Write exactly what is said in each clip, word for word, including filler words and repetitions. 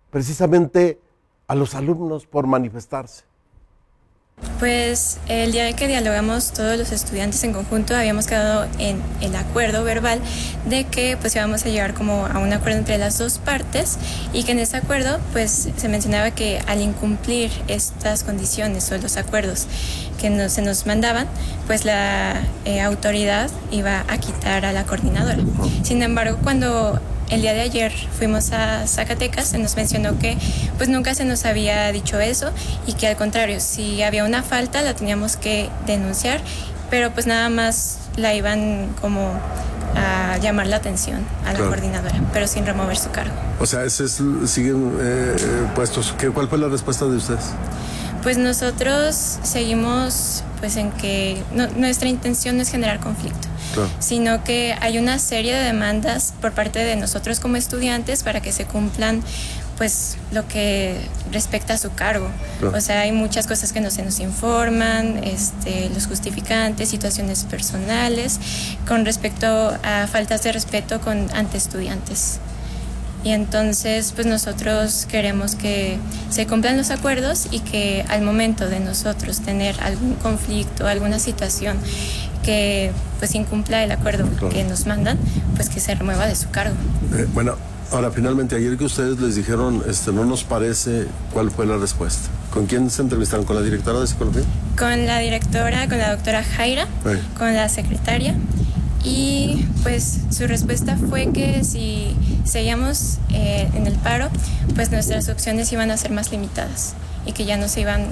precisamente a los alumnos por manifestarse? Pues el día que dialogamos todos los estudiantes en conjunto habíamos quedado en el acuerdo verbal de que pues íbamos a llegar como a un acuerdo entre las dos partes y que en ese acuerdo pues se mencionaba que al incumplir estas condiciones o los acuerdos que nos, se nos mandaban, pues la eh, autoridad iba a quitar a la coordinadora. Sin embargo, cuando el día de ayer fuimos a Zacatecas, se nos mencionó que pues nunca se nos había dicho eso y que al contrario, si había una falta la teníamos que denunciar, pero pues nada más la iban como a llamar la atención a la claro. coordinadora, pero sin remover su cargo. O sea, ese es, siguen eh, puestos. ¿Qué, ¿Cuál fue la respuesta de ustedes? Pues nosotros seguimos pues en que no, nuestra intención no es generar conflicto. Claro. Sino que hay una serie de demandas por parte de nosotros como estudiantes para que se cumplan pues lo que respecta a su cargo. Claro. O sea, hay muchas cosas que no se nos informan, este, los justificantes, situaciones personales, con respecto a faltas de respeto con, ante estudiantes. Y entonces pues nosotros queremos que se cumplan los acuerdos y que al momento de nosotros tener algún conflicto, alguna situación que pues incumpla el acuerdo claro. que nos mandan, pues que se remueva de su cargo. Eh, bueno, ahora finalmente ayer que ustedes les dijeron, este, no nos parece, ¿cuál fue la respuesta? ¿Con quién se entrevistaron? ¿Con la directora de psicología? Con la directora, con la doctora Jaira, sí. con la secretaria. Y pues su respuesta fue que si seguíamos eh, en el paro, pues nuestras opciones iban a ser más limitadas y que ya no se iban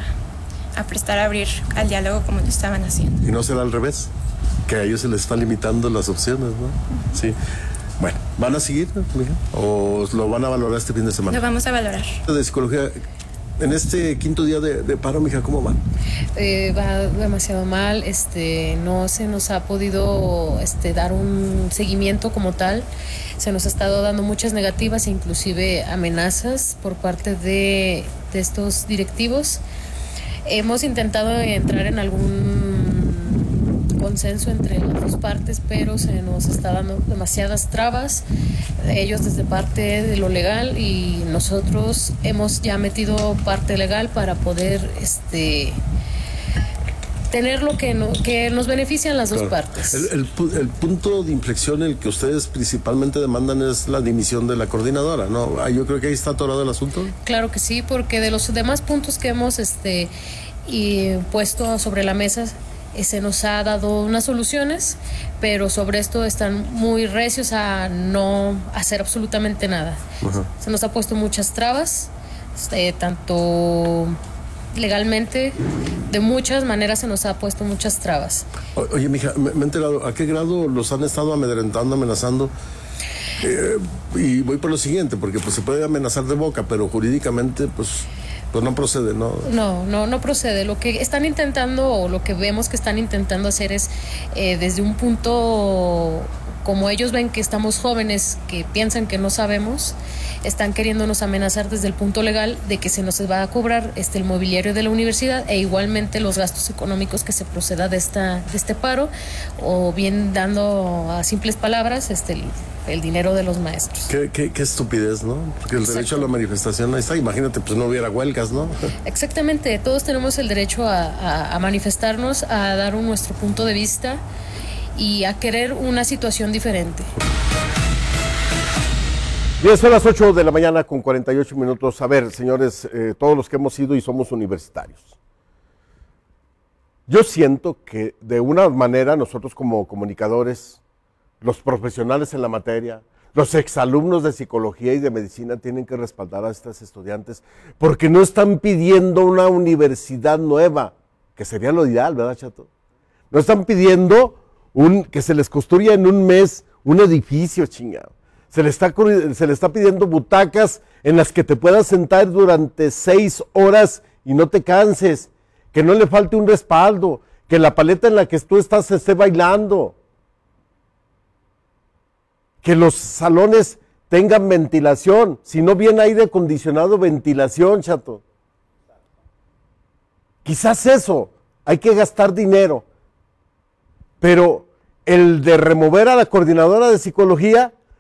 a, a prestar a abrir al diálogo como lo estaban haciendo. ¿Y no será al revés? Que a ellos se les están limitando las opciones, ¿no? Sí. Bueno, ¿van a seguir, mija? ¿O lo van a valorar este fin de semana? Lo vamos a valorar. De psicología, en este quinto día de, de paro, mija, ¿cómo van? Eh, va demasiado mal, este, no se nos ha podido este, dar un seguimiento como tal, se nos ha estado dando muchas negativas, inclusive amenazas por parte de, de estos directivos. Hemos intentado entrar en algún consenso entre las dos partes, pero se nos está dando demasiadas trabas, ellos desde parte de lo legal y nosotros hemos ya metido parte legal para poder este tener lo que, no, que nos benefician las claro. dos partes. El, el, el punto de inflexión, el que ustedes principalmente demandan es la dimisión de la coordinadora, ¿no? Yo creo que ahí está atorado el asunto. Claro que sí, porque de los demás puntos que hemos este y puesto sobre la mesa se nos ha dado unas soluciones, pero sobre esto están muy recios a no hacer absolutamente nada. Uh-huh. Se nos ha puesto muchas trabas, este, tanto legalmente, de muchas maneras se nos ha puesto muchas trabas. O, oye, mija, me, me he enterado, ¿a qué grado los han estado amedrentando, amenazando? Eh, y voy por lo siguiente, porque pues se puede amenazar de boca, pero jurídicamente pues... Pues no procede, ¿no? No, no, no procede. Lo que están intentando, o lo que vemos que están intentando hacer es, eh, desde un punto, como ellos ven que estamos jóvenes, que piensan que no sabemos, están queriéndonos amenazar desde el punto legal de que se nos va a cobrar este, el mobiliario de la universidad e igualmente los gastos económicos que se proceda de, esta, de este paro, o bien dando a simples palabras este, el, el dinero de los maestros. Qué, qué, qué estupidez, ¿no? Porque el Exacto. derecho a la manifestación ahí está. Imagínate, pues no hubiera huelgas, ¿no? Exactamente, todos tenemos el derecho a, a, a manifestarnos, a dar un, nuestro punto de vista y a querer una situación diferente. Bien, son las ocho de la mañana con cuarenta y ocho minutos. A ver, señores, eh, todos los que hemos ido y somos universitarios. Yo siento que de una manera nosotros como comunicadores, los profesionales en la materia, los exalumnos de psicología y de medicina tienen que respaldar a estos estudiantes porque no están pidiendo una universidad nueva, que sería lo ideal, ¿verdad, Chato? No están pidiendo un, que se les construya en un mes un edificio, chingado. Se le, está, se le está pidiendo butacas en las que te puedas sentar durante seis horas y no te canses, que no le falte un respaldo, que la paleta en la que tú estás esté bailando, que los salones tengan ventilación, si no bien aire acondicionado, ventilación, Chato. Quizás eso, hay que gastar dinero, pero el de remover a la coordinadora de psicología,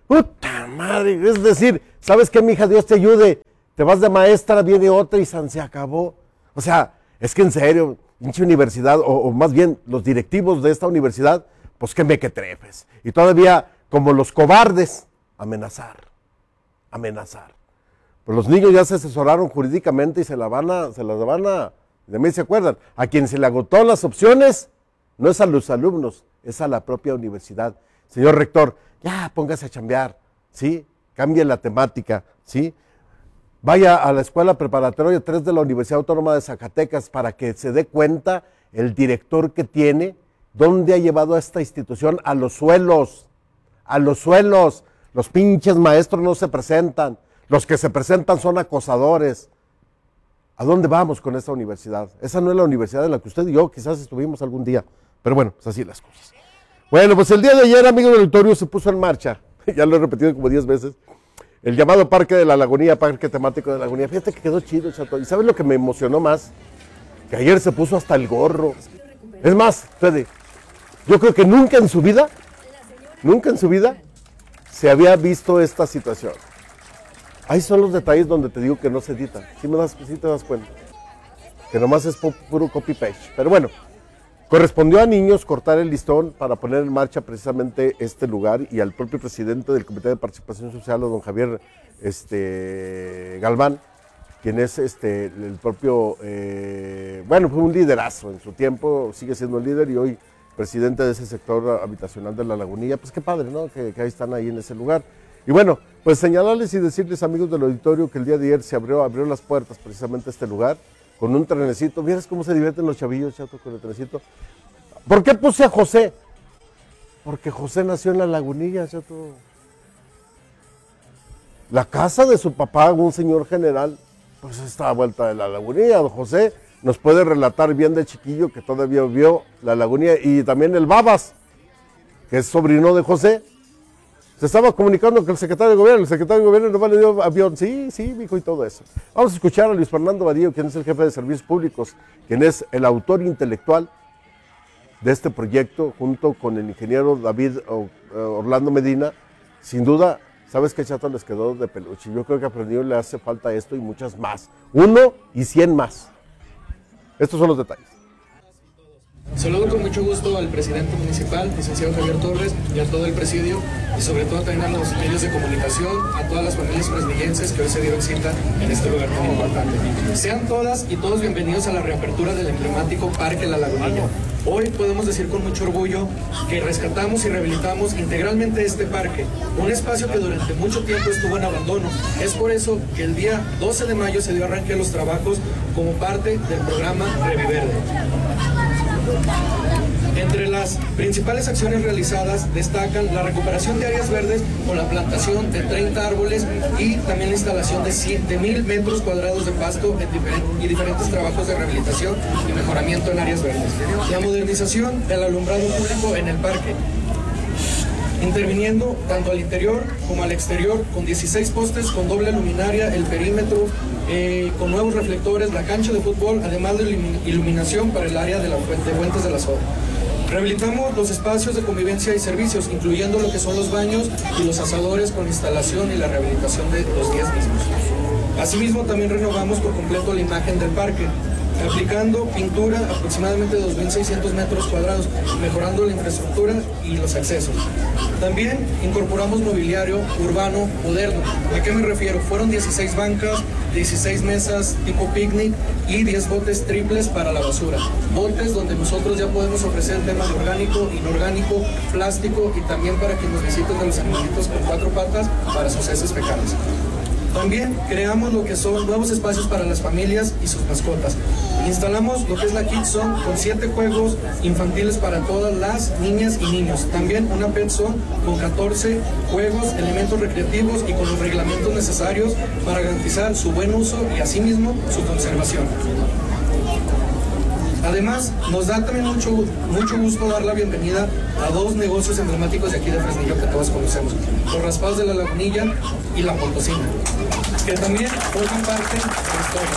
¡Puta madre! Es decir, ¿sabes qué, mija? Dios te ayude. Te vas de maestra, viene otra y san se acabó. O sea, es que en serio, pinche universidad, o, o más bien los directivos de esta universidad, pues que mequetrefes. Y todavía, como los cobardes, amenazar, amenazar. Pues los niños ya se asesoraron jurídicamente y se la van a, se las van a, de mí se acuerdan, a quien se le agotó las opciones, no es a los alumnos, es a la propia universidad. Señor rector, ya póngase a chambear, ¿sí? Cambie la temática, ¿sí? Vaya a la escuela preparatoria tres de la Universidad Autónoma de Zacatecas para que se dé cuenta el director que tiene, dónde ha llevado a esta institución a los suelos, a los suelos. Los pinches maestros no se presentan, los que se presentan son acosadores. ¿A dónde vamos con esta universidad? Esa no es la universidad en la que usted y yo quizás estuvimos algún día, pero bueno, pues así las cosas. Bueno, pues el día de ayer, amigos del auditorio, se puso en marcha, ya lo he repetido como diez veces, el llamado Parque de la Lagunilla, Parque Temático de la Lagunilla. Fíjate que quedó chido, chato. ¿Y sabes lo que me emocionó más? Que ayer se puso hasta el gorro. Es más, Fede, yo creo que nunca en su vida, nunca en su vida, se había visto esta situación. Ahí son los detalles donde te digo que no se edita. Sí, me das, sí te das cuenta. Que nomás es pu- puro copy-paste. Pero bueno, correspondió a niños cortar el listón para poner en marcha precisamente este lugar y al propio presidente del Comité de Participación Social, don Javier este, Galván, quien es este, el propio, eh, bueno, fue un liderazo en su tiempo, sigue siendo un líder y hoy presidente de ese sector habitacional de La Lagunilla. Pues qué padre, ¿no? Que, que ahí están ahí en ese lugar. Y bueno, pues señalarles y decirles, amigos del auditorio, que el día de ayer se abrió, abrió las puertas precisamente a este lugar, con un trenecito. ¿Vieras cómo se divierten los chavillos, chato, con el trenecito? ¿Por qué puse a José? Porque José nació en La Lagunilla, chato. La casa de su papá, un señor general, pues está a vuelta de La Lagunilla. Don José nos puede relatar bien de chiquillo que todavía vio La Lagunilla, y también el Babas, que es sobrino de José. Se estaba comunicando con el secretario de gobierno, el secretario de gobierno nomás le dio avión, sí, sí, mijo, y todo eso. Vamos a escuchar a Luis Fernando Vadillo, quien es el jefe de servicios públicos, quien es el autor intelectual de este proyecto, junto con el ingeniero David Orlando Medina. Sin duda, ¿sabes qué, chato? Les quedó de peluche. Yo creo que a Aprendido le hace falta esto y muchas más. Uno y cien más. Estos son los detalles. Saludo con mucho gusto al presidente municipal, licenciado Javier Torres, y a todo el presidio, y sobre todo también a los medios de comunicación, a todas las familias fresnillenses que hoy se dieron cita en este lugar tan importante. Sean todas y todos bienvenidos a la reapertura del emblemático Parque La Lagunilla. Hoy podemos decir con mucho orgullo que rescatamos y rehabilitamos integralmente este parque, un espacio que durante mucho tiempo estuvo en abandono. Es por eso que el día doce de mayo se dio arranque a los trabajos como parte del programa Reviverde. Entre las principales acciones realizadas destacan la recuperación de áreas verdes con la plantación de treinta árboles y también la instalación de siete mil metros cuadrados de pasto en diferentes, y diferentes trabajos de rehabilitación y mejoramiento en áreas verdes. La modernización del alumbrado público en el parque, interviniendo tanto al interior como al exterior con dieciséis postes con doble luminaria, el perímetro, eh, con nuevos reflectores, la cancha de fútbol, además de iluminación para el área de, la, de Fuentes de la Soda. Rehabilitamos los espacios de convivencia y servicios, incluyendo lo que son los baños y los asadores con instalación y la rehabilitación de los diez mismos. Asimismo, también renovamos por completo la imagen del parque, aplicando pintura aproximadamente de dos mil seiscientos metros cuadrados, mejorando la infraestructura y los accesos. También incorporamos mobiliario urbano moderno. ¿A qué me refiero? Fueron dieciséis bancas, dieciséis mesas tipo picnic y diez botes triples para la basura. Botes donde nosotros ya podemos ofrecer temas de orgánico, inorgánico, plástico y también para que nos visiten de los animalitos con cuatro patas para sus heces fecales. También creamos lo que son nuevos espacios para las familias y sus mascotas. Instalamos lo que es la Kids Zone con siete juegos infantiles para todas las niñas y niños. También una Pet Zone con catorce juegos, elementos recreativos y con los reglamentos necesarios para garantizar su buen uso y asimismo su conservación. Además, nos da también mucho, mucho gusto dar la bienvenida a dos negocios emblemáticos de aquí de Fresnillo que todos conocemos, los Raspados de La Lagunilla y La Potosina, que también forman parte de la historia.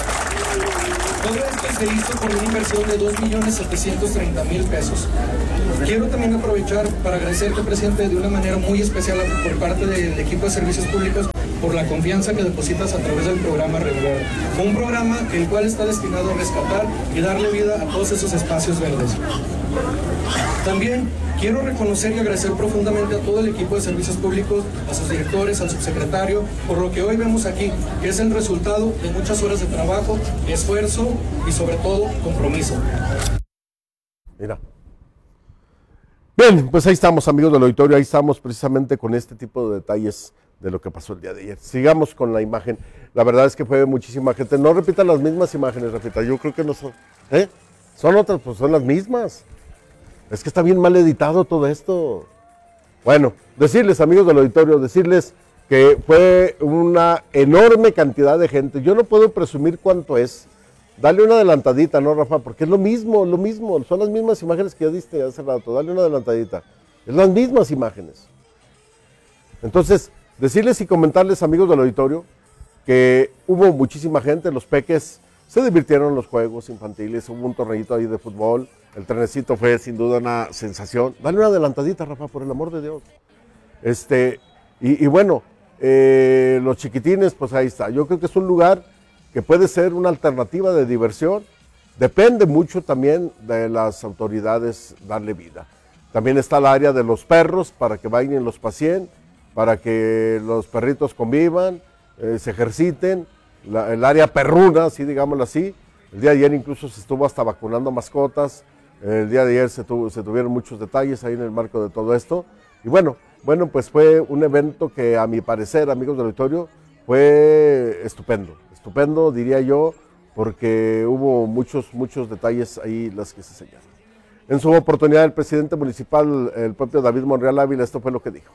Todo esto se hizo con una inversión de dos millones setecientos treinta mil pesos. Quiero también aprovechar para agradecerte, presidente, de una manera muy especial por parte del equipo de servicios públicos por la confianza que depositas a través del programa Revivar. Un programa el cual está destinado a rescatar y darle vida a todos esos espacios verdes. También quiero reconocer y agradecer profundamente a todo el equipo de servicios públicos, a sus directores, al subsecretario, por lo que hoy vemos aquí, que es el resultado de muchas horas de trabajo, esfuerzo y sobre todo compromiso. Mira. Bien, pues ahí estamos, amigos del auditorio, ahí estamos precisamente con este tipo de detalles de lo que pasó el día de ayer. Sigamos con la imagen. La verdad es que fue muchísima gente. No repitan las mismas imágenes, repita. Yo creo que no son. ¿Eh? Son otras, pues son las mismas. Es que está bien mal editado todo esto. Bueno, decirles, amigos del auditorio, decirles que fue una enorme cantidad de gente. Yo no puedo presumir cuánto es. Dale una adelantadita, ¿no, Rafa? Porque es lo mismo, lo mismo. Son las mismas imágenes que ya diste hace rato. Dale una adelantadita. Es las mismas imágenes. Entonces, decirles y comentarles, amigos del auditorio, que hubo muchísima gente. Los peques se divirtieron en los juegos infantiles. Hubo un torneito ahí de fútbol. El trenecito fue sin duda una sensación. Dale una adelantadita, Rafa, por el amor de Dios. Este, y, y bueno, eh, los chiquitines, pues ahí está. Yo creo que es un lugar que puede ser una alternativa de diversión. Depende mucho también de las autoridades darle vida. También está el área de los perros para que vayan y los paseen, para que los perritos convivan, eh, se ejerciten. La, el área perruna, así digámoslo así. El día de ayer incluso se estuvo hasta vacunando mascotas. El día de ayer se, tuvo, se tuvieron muchos detalles ahí en el marco de todo esto. Y bueno, bueno, pues fue un evento que a mi parecer, amigos del auditorio, fue estupendo. Estupendo, diría yo, porque hubo muchos, muchos detalles ahí las que se señalan. En su oportunidad, el presidente municipal, el propio David Monreal Ávila, esto fue lo que dijo.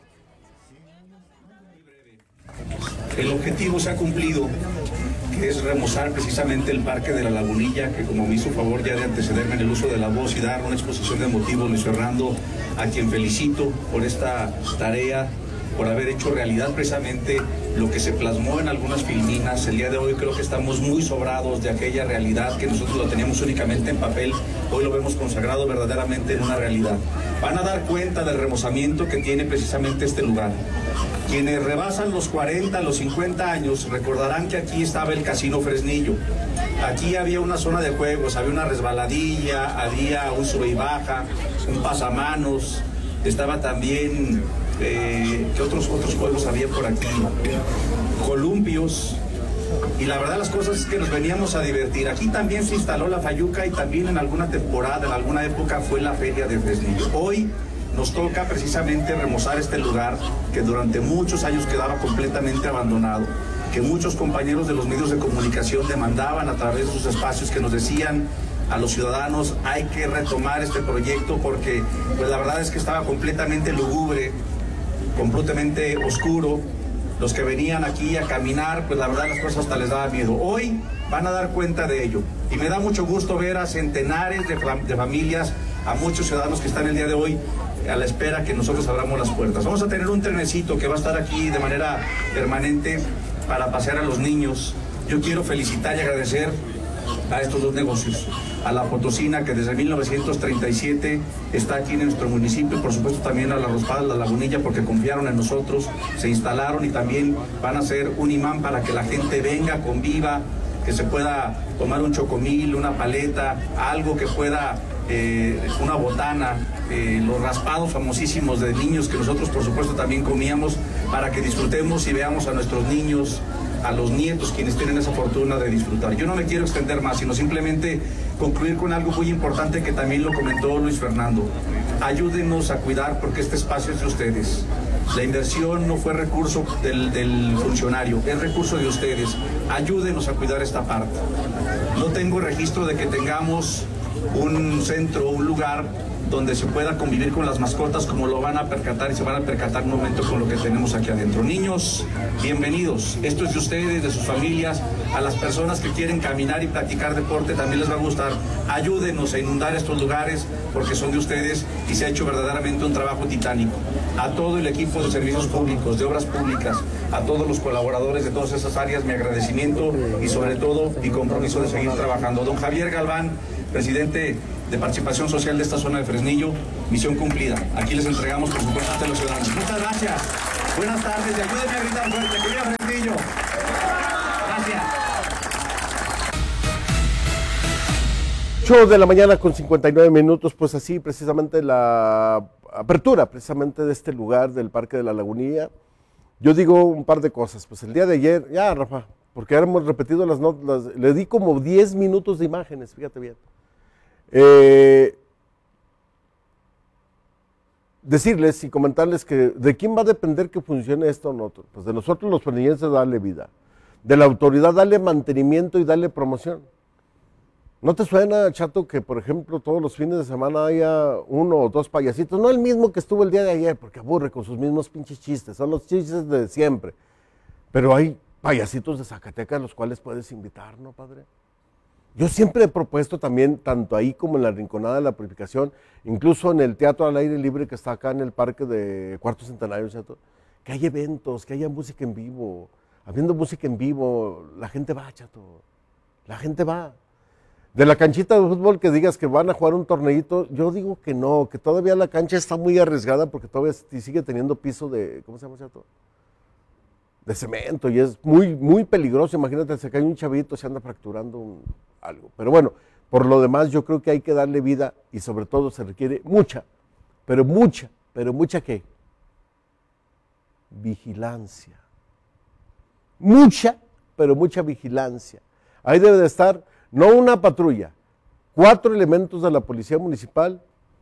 El objetivo se ha cumplido, que es remozar precisamente el Parque de la Lagunilla, que como me hizo favor ya de antecederme en el uso de la voz y dar una exposición de motivos, Luis Fernando, a quien felicito por esta tarea, por haber hecho realidad precisamente lo que se plasmó en algunas filminas. El día de hoy creo que estamos muy sobrados de aquella realidad que nosotros lo teníamos únicamente en papel. Hoy lo vemos consagrado verdaderamente en una realidad. Van a dar cuenta del remozamiento que tiene precisamente este lugar. Quienes rebasan los cuarenta, los cincuenta años, recordarán que aquí estaba el Casino Fresnillo. Aquí había una zona de juegos, había una resbaladilla, había un sube y baja, un pasamanos, estaba también... Eh, ¿qué otros, otros juegos había por aquí? Columpios. Y la verdad las cosas es que nos veníamos a divertir. Aquí también se instaló la Fayuca y también en alguna temporada, en alguna época fue la Feria de Fresnillo. Hoy nos toca precisamente remozar este lugar que durante muchos años quedaba completamente abandonado, que muchos compañeros de los medios de comunicación demandaban a través de sus espacios, que nos decían a los ciudadanos: hay que retomar este proyecto porque pues la verdad es que estaba completamente lúgubre, completamente oscuro. Los que venían aquí a caminar, pues la verdad las cosas hasta les daba miedo. Hoy van a dar cuenta de ello. Y me da mucho gusto ver a centenares de, de familias, a muchos ciudadanos que están el día de hoy a la espera que nosotros abramos las puertas. Vamos a tener un trenecito que va a estar aquí de manera permanente para pasear a los niños. Yo quiero felicitar y agradecer a estos dos negocios, a La Potosina, que desde mil novecientos treinta y siete está aquí en nuestro municipio, y por supuesto también a La Rospada, La Lagunilla, porque confiaron en nosotros, se instalaron y también van a ser un imán para que la gente venga, conviva, que se pueda tomar un chocomil, una paleta, algo que pueda, eh, una botana, eh, los raspados famosísimos de niños que nosotros por supuesto también comíamos, para que disfrutemos y veamos a nuestros niños, a los nietos, quienes tienen esa fortuna de disfrutar. Yo no me quiero extender más, sino simplemente concluir con algo muy importante que también lo comentó Luis Fernando. Ayúdenos a cuidar, porque este espacio es de ustedes. La inversión no fue recurso del, del funcionario, es recurso de ustedes. Ayúdenos a cuidar esta parte. No tengo registro de que tengamos un centro, un lugar donde se pueda convivir con las mascotas, como lo van a percatar y se van a percatar un momento con lo que tenemos aquí adentro. Niños, bienvenidos. Esto es de ustedes, de sus familias. A las personas que quieren caminar y practicar deporte también les va a gustar. Ayúdenos a inundar estos lugares porque son de ustedes y se ha hecho verdaderamente un trabajo titánico. A todo el equipo de servicios públicos, de obras públicas, a todos los colaboradores de todas esas áreas, mi agradecimiento y sobre todo mi compromiso de seguir trabajando. Don Javier Galván, presidente de Participación Social de esta zona de Fresnillo, misión cumplida. Aquí les entregamos, por supuesto, a los ciudadanos. Muchas gracias. Buenas tardes y ayúdenme a gritar fuerte. ¡Que viva Fresnillo! Gracias. ocho de la mañana con cincuenta y nueve minutos, pues así precisamente la apertura precisamente de este lugar del Parque de la Lagunilla. Yo digo un par de cosas, pues el día de ayer, ya Rafa, porque ahora hemos repetido las notas, le di como diez minutos de imágenes, fíjate bien. Eh, decirles y comentarles que de quién va a depender que funcione esto o no, pues de nosotros los fresnillenses darle vida, de la autoridad darle mantenimiento y darle promoción. ¿No te suena, Chato, que por ejemplo todos los fines de semana haya uno o dos payasitos? No el mismo que estuvo el día de ayer, porque aburre con sus mismos pinches chistes, son los chistes de siempre. Pero hay payasitos de Zacatecas los cuales puedes invitar, ¿no, padre? Yo siempre he propuesto también, tanto ahí como en la Rinconada de la Purificación, incluso en el Teatro al Aire Libre que está acá en el Parque de Cuarto Centenario, Chato, que haya eventos, que haya música en vivo. Habiendo música en vivo, la gente va, Chato, la gente va. De la canchita de fútbol que digas que van a jugar un torneito, yo digo que no, que todavía la cancha está muy arriesgada porque todavía sigue teniendo piso de, ¿cómo se llama eso? De cemento y es muy, muy peligroso. Imagínate, se cae un chavito, se anda fracturando un, algo. Pero bueno, por lo demás yo creo que hay que darle vida y sobre todo se requiere mucha, pero mucha, pero mucha ¿qué? Vigilancia. Mucha, pero mucha vigilancia. Ahí debe de estar no una patrulla, cuatro elementos de la policía municipal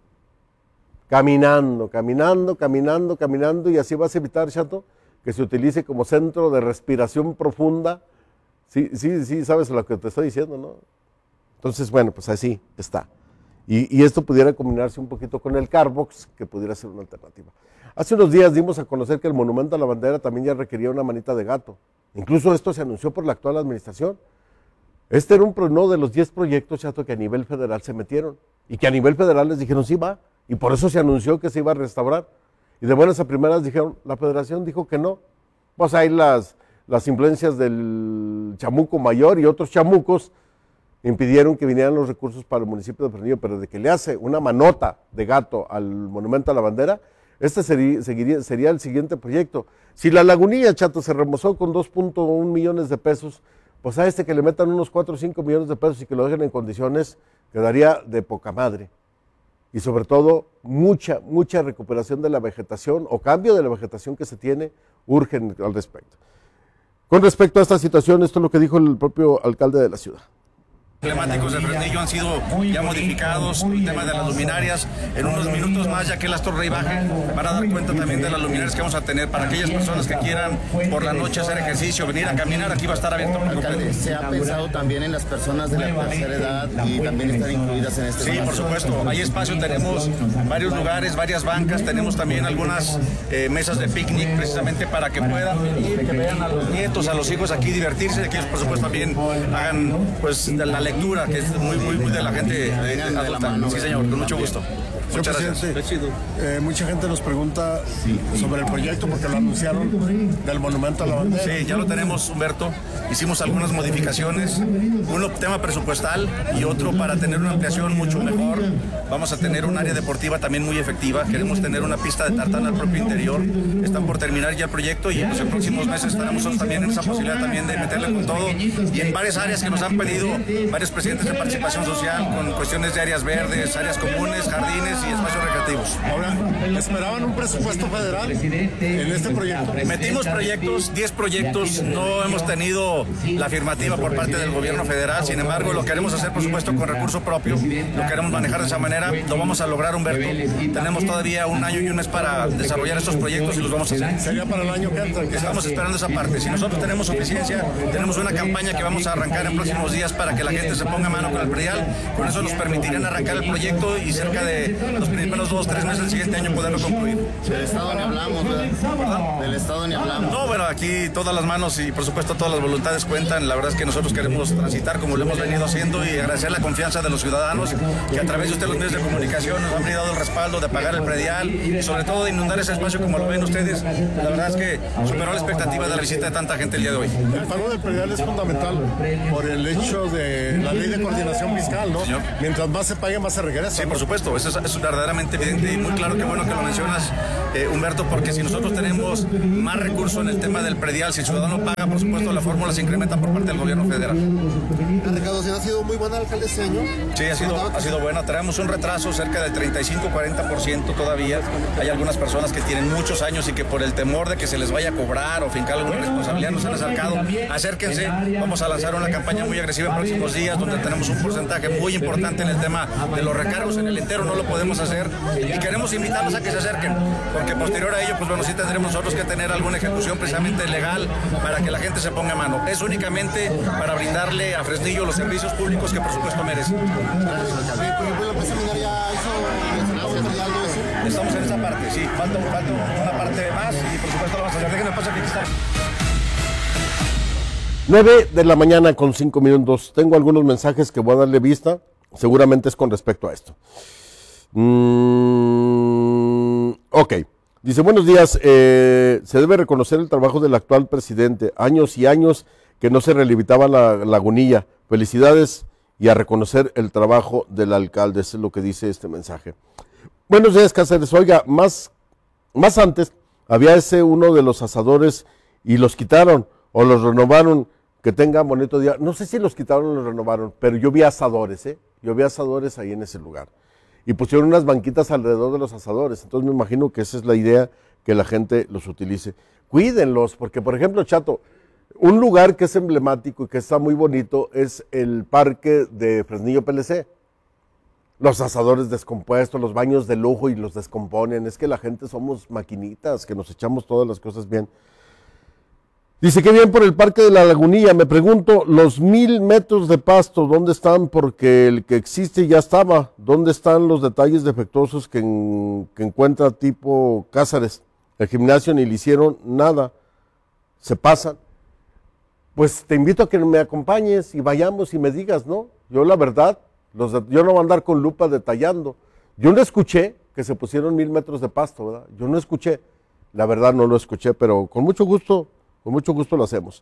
caminando, caminando, caminando, caminando y así vas a evitar, Chato, que se utilice como centro de respiración profunda. Sí, sí, sí, sabes lo que te estoy diciendo, ¿no? Entonces, bueno, pues así está. Y, y esto pudiera combinarse un poquito con el Carbox, que pudiera ser una alternativa. Hace unos días dimos a conocer que el Monumento a la Bandera también ya requería una manita de gato. Incluso esto se anunció por la actual administración. Este era un, uno de los diez proyectos, Chato, que a nivel federal se metieron y que a nivel federal les dijeron sí va, y por eso se anunció que se iba a restaurar. Y de buenas a primeras dijeron, la federación dijo que no. Pues hay las, las influencias del chamuco mayor y otros chamucos impidieron que vinieran los recursos para el municipio de Fresnillo, pero de que le hace una manota de gato al Monumento a la Bandera, este sería, seguiría, sería el siguiente proyecto. Si la Lagunilla, Chato, se remozó con dos punto uno millones de pesos, pues a este que le metan unos cuatro o cinco millones de pesos y que lo dejen en condiciones, quedaría de poca madre. Y sobre todo, mucha, mucha recuperación de la vegetación o cambio de la vegetación que se tiene, urgen al respecto. Con respecto a esta situación, esto es lo que dijo el propio alcalde de la ciudad. Emblemáticos de Fresnillo han sido ya modificados, el tema de las luminarias. En unos minutos más, ya que las Torre y bajen, van a dar cuenta también de las luminarias que vamos a tener para aquellas personas que quieran por la noche hacer ejercicio, venir a caminar. Aquí va a estar abierto por completo. ¿Se ha pensado también en las personas de la tercera edad y también están incluidas en este Sí, espacio? por supuesto. Hay espacio, tenemos varios lugares, varias bancas, tenemos también algunas eh, mesas de picnic precisamente para que puedan venir, que vean a los nietos, a los hijos aquí divertirse, que ellos por supuesto también hagan pues la lectura, que es muy, muy, muy de la gente eh, adulta. Sí, señor, con mucho gusto. Muchas gracias. Eh, mucha gente nos pregunta sobre el proyecto porque lo anunciaron del Monumento a la Bandera. Sí, ya lo tenemos, Humberto. Hicimos algunas modificaciones, uno tema presupuestal y otro para tener una ampliación mucho mejor. Vamos a tener un área deportiva también muy efectiva. Queremos tener una pista de tartana al propio interior. Están por terminar ya el proyecto y pues, en próximos meses estaremos nosotros también en esa posibilidad también de meterle con todo. Y en varias áreas que nos han pedido varios presidentes de participación social, con cuestiones de áreas verdes, áreas comunes, jardines y espacios recreativos. Ahora, ¿esperaban un presupuesto federal en este proyecto? Metimos proyectos, diez proyectos, no hemos tenido la afirmativa por parte del gobierno federal, sin embargo lo queremos hacer por supuesto con recurso propio, lo queremos manejar de esa manera, lo vamos a lograr, Humberto. Tenemos todavía un año y un mes para desarrollar estos proyectos y los vamos a hacer. ¿Sería para el año que entra? Estamos esperando esa parte. Si nosotros tenemos suficiencia, tenemos una campaña que vamos a arrancar en próximos días para que la gente se ponga a mano con el predial, con eso nos permitirían arrancar el proyecto y cerca de los primeros dos, tres meses del siguiente año poderlo concluir. Del Estado ni hablamos, ¿verdad? Del Estado ni hablamos. No, bueno, aquí todas las manos y por supuesto todas las voluntades cuentan. La verdad es que nosotros queremos transitar como lo hemos venido haciendo y agradecer la confianza de los ciudadanos que a través de ustedes los medios de comunicación nos han brindado el respaldo de pagar el predial y sobre todo de inundar ese espacio como lo ven ustedes. La verdad es que superó la expectativa de la visita de tanta gente el día de hoy. El pago del predial es fundamental por el hecho de la ley de coordinación fiscal, ¿no? Señor. Mientras más se pague, más se regresa. Sí, por supuesto, eso es, eso es verdaderamente evidente y muy claro, que bueno que lo mencionas, eh, Humberto, porque si nosotros tenemos más recursos en el tema del predial, si el ciudadano paga, por supuesto, la fórmula se incrementa por parte del gobierno federal. La recaudación ha sido muy buena, alcalde, este año. Sí, ha sido, ha sido buena. Traemos un retraso cerca del treinta y cinco a cuarenta por ciento todavía. Hay algunas personas que tienen muchos años y que por el temor de que se les vaya a cobrar o fincar alguna responsabilidad nos han acercado. Acérquense, vamos a lanzar una campaña muy agresiva en próximos días donde tenemos un porcentaje muy importante en el tema de los recargos. En el entero no lo podemos hacer y queremos invitarlos a que se acerquen, porque posterior a ello, pues bueno, sí tendremos nosotros que tener alguna ejecución precisamente legal para que la gente se ponga a mano. Es únicamente para brindarle a Fresnillo los servicios públicos que por supuesto merece. Estamos en esa parte, sí, falta, falta una parte más y por supuesto lo vamos a hacer. Déjenme pasar, aquí está. nueve de la mañana con cinco minutos. Tengo algunos mensajes que voy a darle vista. Seguramente es con respecto a esto. Mm, ok. Dice, buenos días. Eh, se debe reconocer el trabajo del actual presidente. Años y años que no se relimitaba la lagunilla. Felicidades y a reconocer el trabajo del alcalde. Eso es lo que dice este mensaje. Buenos días, Cáceres. Oiga, más, más antes había ese uno de los asadores y los quitaron o los renovaron. Que tengan bonito día. No sé si los quitaron o los renovaron, pero yo vi asadores, ¿eh? Yo vi asadores ahí en ese lugar. Y pusieron unas banquitas alrededor de los asadores. Entonces me imagino que esa es la idea, que la gente los utilice. Cuídenlos, porque por ejemplo, Chato, un lugar que es emblemático y que está muy bonito es el parque de Fresnillo P L C. Los asadores descompuestos, los baños de lujo y los descomponen. Es que la gente somos maquinitas, que nos echamos todas las cosas bien. Dice, qué bien por el Parque de la Lagunilla. Me pregunto, los mil metros de pasto, ¿dónde están? Porque el que existe ya estaba. ¿Dónde están los detalles defectuosos que, en, que encuentra tipo Cáceres? El gimnasio ni le hicieron nada. Se pasan. Pues te invito a que me acompañes y vayamos y me digas, ¿no? Yo la verdad, los de, yo no voy a andar con lupa detallando. Yo no escuché que se pusieron mil metros de pasto, ¿verdad? Yo no escuché. La verdad no lo escuché, pero con mucho gusto... Con mucho gusto lo hacemos.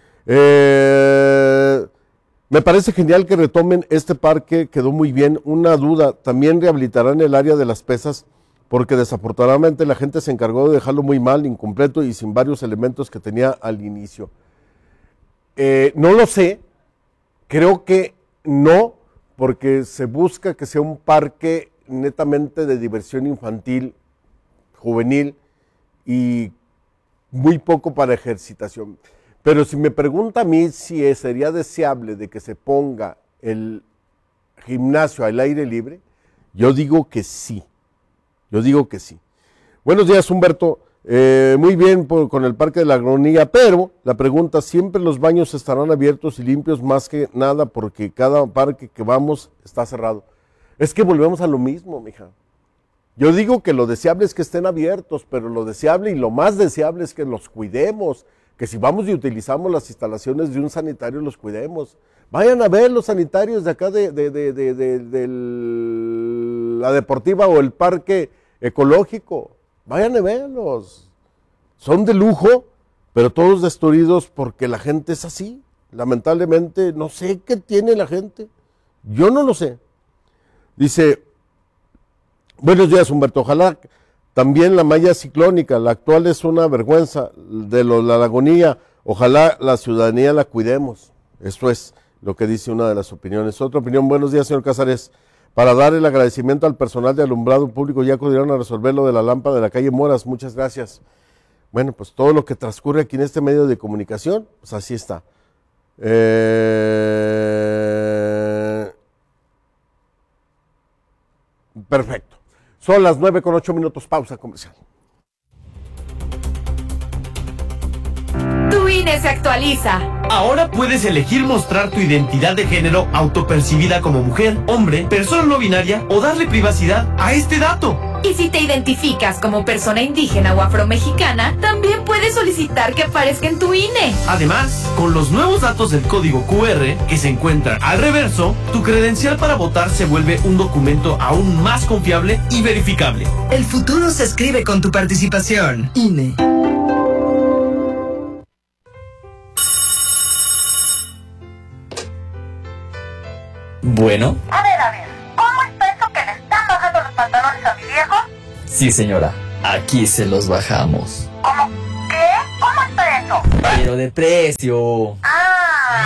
Eh, me parece genial que retomen este parque, quedó muy bien. Una duda, también rehabilitarán el área de las pesas, porque desafortunadamente la gente se encargó de dejarlo muy mal, incompleto y sin varios elementos que tenía al inicio. Eh, no lo sé, creo que no, porque se busca que sea un parque netamente de diversión infantil, juvenil y muy poco para ejercitación. Pero si me pregunta a mí si sería deseable de que se ponga el gimnasio al aire libre, yo digo que sí. Yo digo que sí. Buenos días, Humberto. Eh, muy bien por, con el Parque de la Lagunilla, pero la pregunta, ¿siempre los baños estarán abiertos y limpios? Más que nada porque cada parque que vamos está cerrado. Es que volvemos a lo mismo, mija. Yo digo que lo deseable es que estén abiertos, pero lo deseable y lo más deseable es que los cuidemos, que si vamos y utilizamos las instalaciones de un sanitario, los cuidemos. Vayan a ver los sanitarios de acá de, de, de, de, de, de la deportiva o el parque ecológico. Vayan a verlos. Son de lujo, pero todos destruidos porque la gente es así. Lamentablemente, no sé qué tiene la gente. Yo no lo sé. Dice... Buenos días, Humberto. Ojalá también la malla ciclónica, la actual es una vergüenza de lo, la Lagunilla. Ojalá la ciudadanía la cuidemos. Eso es lo que dice una de las opiniones. Otra opinión, buenos días, señor Cáceres. Para dar el agradecimiento al personal de alumbrado público, ya acudieron a resolver lo de la lámpara de la calle Moras. Muchas gracias. Bueno, pues todo lo que transcurre aquí en este medio de comunicación, pues así está. Eh... Perfecto. Son las nueve con ocho minutos, pausa comercial. Tu I N E se actualiza. Ahora puedes elegir mostrar tu identidad de género autopercibida como mujer, hombre, persona no binaria o darle privacidad a este dato. Y si te identificas como persona indígena o afromexicana, también puedes solicitar que aparezca en tu I N E. Además, con los nuevos datos del código Q R que se encuentran al reverso, tu credencial para votar se vuelve un documento aún más confiable y verificable. El futuro se escribe con tu participación. I N E. Bueno. A ver, a ver, ¿cómo está eso que le están bajando los pantalones viejos? Sí, señora. Aquí se los bajamos. ¿Cómo qué? ¿Cómo está eso? Pero de precio. Ah,